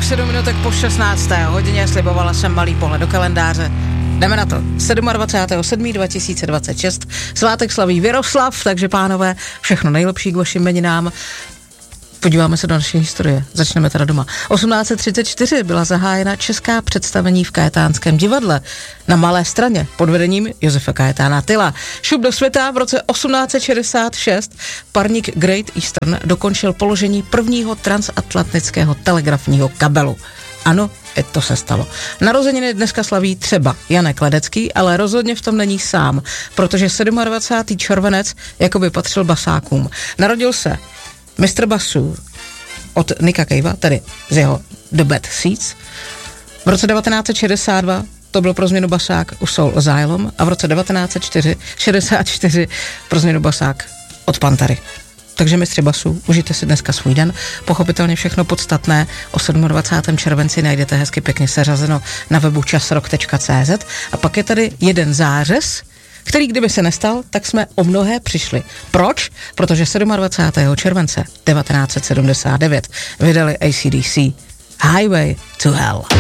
7 minutek po 16. hodině, slibovala jsem malý pohled do kalendáře. Jdeme na to. 27.7.2026. Svátek slaví Věroslav, takže pánové, všechno nejlepší k vašim jmeninám. Podíváme se do naší historie. Začneme teda doma. 1834 byla zahájena česká představení v Kajetánském divadle na Malé Straně pod vedením Josefa Kajetána Tyla. Šup do světa v roce 1866 parník Great Eastern dokončil položení prvního transatlantického telegrafního kabelu. Ano, to se stalo. Narozeniny dneska slaví třeba Janek Ledecký, ale rozhodně v tom není sám, protože 27. červenec jakoby patřil basákům. Narodil se Mr. Basů od Nicka Cavea, tedy z jeho The Bad Seeds. V roce 1962 to byl pro změnu basák u Soul Asylum a v roce 1964 pro změnu basák od Pantary. Takže mistři basů, užijte si dneska svůj den. Pochopitelně všechno podstatné o 27. červenci najdete hezky pěkně seřazeno na webu časrok.cz a pak je tady jeden zářez, který kdyby se nestal, tak jsme o mnohé přišli. Proč? Protože 27. července 1979 vydali AC/DC Highway to Hell.